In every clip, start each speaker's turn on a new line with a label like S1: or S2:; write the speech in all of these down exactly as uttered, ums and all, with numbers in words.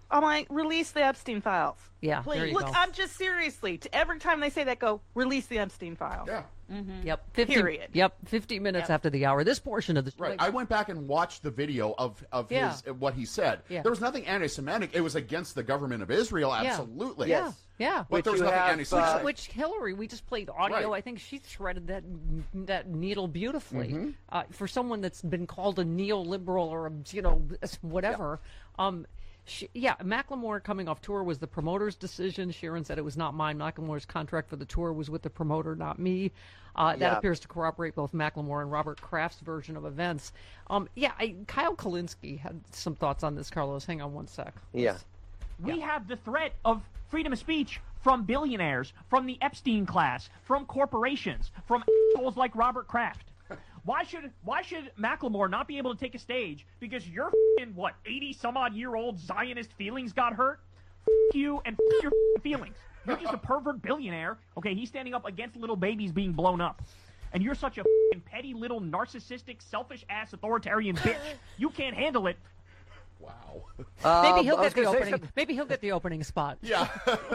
S1: I'm like, release the Epstein files.
S2: Yeah,
S1: Please.
S2: there you
S1: Look,
S2: go.
S1: I'm just seriously, to, every time they say that, go, release the Epstein files.
S3: Yeah.
S2: Mm-hmm. Yep. fifty,
S1: Period.
S2: Yep. fifty minutes
S1: Yep.
S2: after the hour. This portion of the
S3: Right. I went back and watched the video of, of
S2: Yeah.
S3: his what he said.
S2: Yeah.
S3: There was nothing anti-Semitic. It was against the government of Israel,
S2: Yeah.
S3: absolutely.
S2: Yeah. Yeah.
S3: But
S4: Which
S3: there was
S4: you
S3: nothing
S4: have,
S3: anti-Semitic.
S4: uh,
S2: Which Hillary, we just played audio.
S3: Right.
S2: I think she threaded that that needle beautifully.
S3: Mm-hmm.
S2: Uh, for someone that's been called a neoliberal or a, you know whatever. Um, she, yeah, Macklemore coming off tour was the promoter's decision. Sharon said it was not mine. Macklemore's contract for the tour was with the promoter, not me. Uh, that
S4: Yeah.
S2: appears to corroborate both Macklemore and Robert Kraft's version of events. Um, yeah, I, Kyle Kalinske had some thoughts on this. Carlos, hang on one sec.
S4: Yeah.
S5: We have the threat of freedom of speech from billionaires, from the Epstein class, from corporations, from assholes like Robert Kraft. Why should why should Macklemore not be able to take a stage because your f***ing, what, eighty some odd year old Zionist feelings got hurt? F*** you and f*** your f***ing feelings. You're just a pervert billionaire. Okay, he's standing up against little babies being blown up. And you're such a f***ing petty little narcissistic, selfish ass authoritarian bitch. You can't handle it.
S3: Wow.
S2: Maybe
S4: Um,
S2: he'll
S4: I was
S2: get the
S4: gonna say
S2: opening.
S4: something-
S2: Maybe he'll get the opening spot.
S3: Yeah.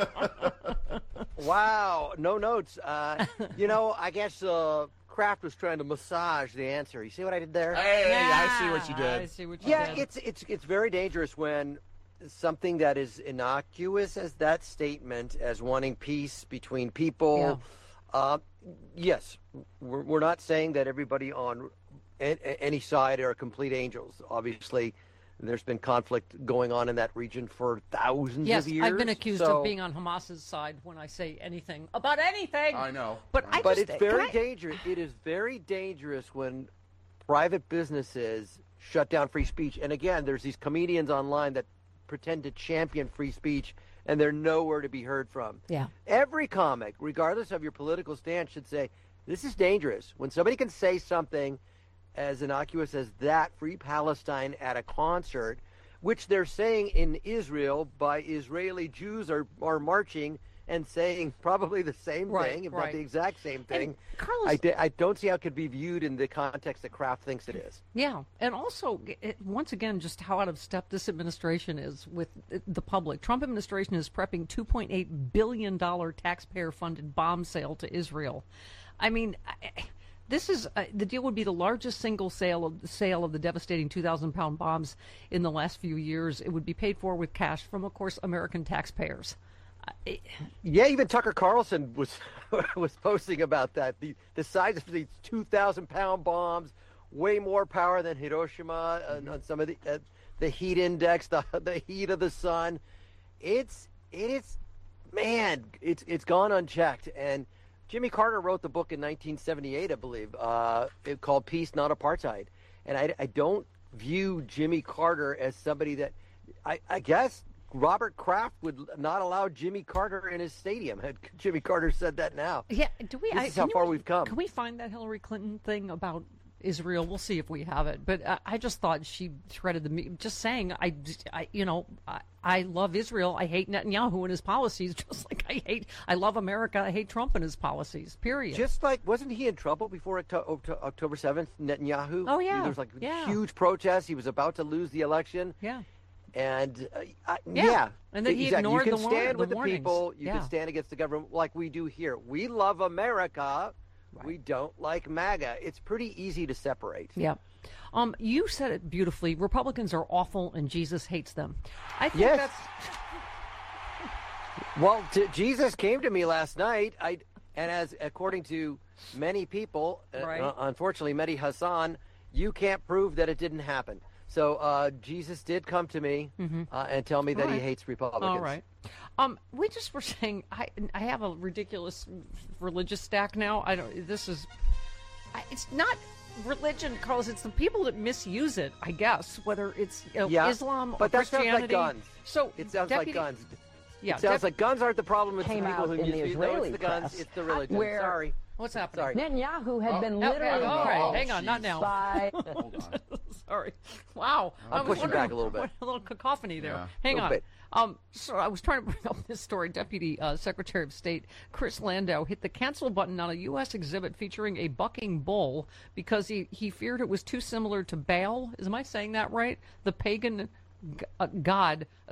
S4: Wow, no notes. Uh, you know, I guess uh, Kraft was trying to massage the answer. You see what I did there?
S3: Hey, I see what you
S2: I
S3: did.
S2: see what you
S4: Yeah,
S2: did.
S4: it's it's it's very dangerous when something that is innocuous as that statement, as wanting peace between people. Uh, yes, we're, we're not saying that everybody on a, a- any side are complete angels. Obviously, there's been conflict going on in that region for thousands
S2: Yes,
S4: of years.
S2: I've been accused
S4: so-
S2: of being on Hamas's side when I say anything about anything.
S3: I know.
S2: But I
S4: But
S2: just,
S4: it's
S2: can
S4: very
S2: I-
S4: dangerous. It is very dangerous when private businesses shut down free speech. And again, there's these comedians online that pretend to champion free speech, and they're nowhere to be heard from.
S2: Yeah.
S4: Every comic, regardless of your political stance, should say, this is dangerous. When somebody can say something as innocuous as that, Free Palestine at a concert, which they're saying in Israel by Israeli Jews are, are marching and saying probably the same
S2: Right,
S4: thing, if
S2: right.
S4: not the exact same thing.
S2: Carlos-
S4: I, d- I don't see how it could be viewed in the context that Kraft thinks it is.
S2: Yeah, and also, it, once again, just how out of step this administration is with the public. Trump administration is prepping two point eight billion dollars taxpayer-funded bomb sale to Israel. I mean, I, this is uh, the deal would be the largest single sale of sale of the devastating two thousand pound bombs in the last few years. It would be paid for with cash from, of course, American taxpayers. I,
S4: Yeah, even Tucker Carlson was was posting about that. The the size of these two thousand pound bombs, way more power than Hiroshima on, on some of the uh, the heat index, the the heat of the sun. It's it is, man, it's it's gone unchecked. And Jimmy Carter wrote the book in nineteen seventy-eight, I believe, uh, it called Peace, Not Apartheid. And I, I don't view Jimmy Carter as somebody that I, I guess. Robert Kraft would not allow Jimmy Carter in his stadium. Had Jimmy Carter said that now.
S2: Yeah, do we?
S4: This
S2: I,
S4: is how
S2: can
S4: far
S2: we-
S4: we've come.
S2: Can we find that Hillary Clinton thing about Israel? We'll see if we have it. But uh, I just thought she threaded the me. Just saying, I, I you know, I, I love Israel. I hate Netanyahu and his policies, just like I hate. I love America. I hate Trump and his policies. Period.
S4: Just like, wasn't he in trouble before Octo- Octo- October seventh, Netanyahu?
S2: Oh, yeah.
S4: There was like
S2: Yeah.
S4: huge protests. He was about to lose the election.
S2: yeah.
S4: And uh, I,
S2: Yeah.
S4: yeah.
S2: And then he
S4: exactly.
S2: ignored
S4: you
S2: the
S4: can
S2: warn-
S4: stand
S2: the
S4: with the
S2: warnings.
S4: people. You
S2: Yeah.
S4: can stand against the government like we do here. We love America. We don't like MAGA. It's pretty easy to separate.
S2: Yeah. Um, you said it beautifully. Republicans are awful, and Jesus hates them. I think
S4: Yes.
S2: that's.
S4: Well, t- Jesus came to me last night. I and as according to many people, uh,
S2: Right.
S4: uh, unfortunately, Mehdi Hassan, you can't prove that it didn't happen. So uh, Jesus did come to me uh, and tell me that
S2: All
S4: he
S2: right.
S4: hates Republicans.
S2: All right. Um, we just were saying I I have a ridiculous religious stack now. I don't. This is. I, it's not religion, Carlos. It's the people that misuse it. I guess whether it's you know,
S4: Yeah,
S2: Islam
S4: but
S2: or
S4: that sounds
S2: Christianity.
S4: like guns.
S2: So
S4: It sounds
S2: deputy,
S4: like guns.
S2: Yeah.
S4: It sounds
S2: dep-
S4: like guns aren't the problem. It's the
S6: Came
S4: people
S6: out
S4: who
S6: in the
S4: misuse. No,
S6: Israeli
S4: it's the guns.
S6: press,
S4: It's the religion.
S6: where-
S4: Sorry.
S2: What's happening?
S4: Sorry.
S6: Netanyahu had been
S2: Oh,
S6: literally
S2: all right,
S6: called
S2: hang on, not now.
S6: by
S3: Hold on.
S2: Sorry. Wow.
S4: I'm
S2: I was
S4: pushing
S2: wondering
S4: back a little bit.
S2: what- A little cacophony there.
S3: Yeah.
S2: Hang
S4: Little
S2: on.
S4: bit.
S2: Um, so I was trying to bring up this story. Deputy uh, Secretary of State Chris Landau hit the cancel button on a U S exhibit featuring a bucking bull because he, he feared it was too similar to Baal. Is am I saying that right? The pagan g- uh, god